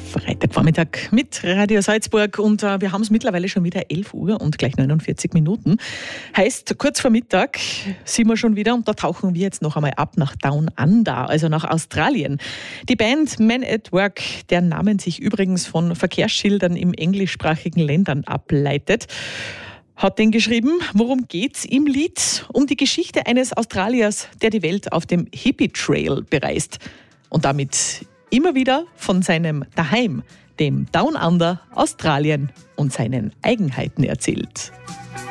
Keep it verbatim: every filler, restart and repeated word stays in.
Freitagvormittag mit Radio Salzburg und äh, wir haben es mittlerweile schon wieder elf Uhr und gleich neunundvierzig Minuten. Heißt, kurz vor Mittag sind wir schon wieder und da tauchen wir jetzt noch einmal ab nach Down Under, also nach Australien. Die Band Men at Work, deren Namen sich übrigens von Verkehrsschildern im englischsprachigen Ländern ableitet, hat den geschrieben. Worum geht's im Lied? Um die Geschichte eines Australiers, der die Welt auf dem Hippie Trail bereist und damit immer wieder von seinem Daheim, dem Down Under, Australien und seinen Eigenheiten erzählt.